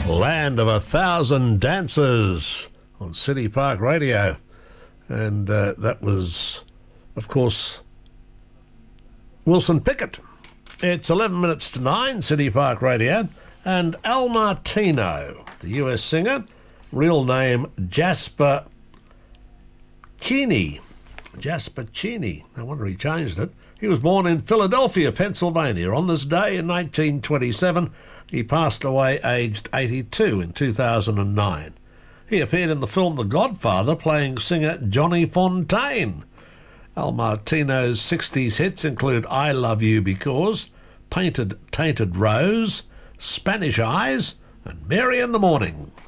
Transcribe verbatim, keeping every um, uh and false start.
Land of a Thousand Dancers on City Park Radio. And uh, that was, of course, Wilson Pickett. It's eleven minutes to nine, City Park Radio. And Al Martino, the U S singer, real name Jasper Cheney. Jasper Cheney. No wonder he changed it. He was born in Philadelphia, Pennsylvania. On this day in nineteen twenty-seven, he passed away aged eighty-two in two thousand nine. He appeared in the film The Godfather playing singer Johnny Fontaine. Al Martino's sixties hits include I Love You Because, Painted Tainted Rose, Spanish Eyes and Mary in the Morning.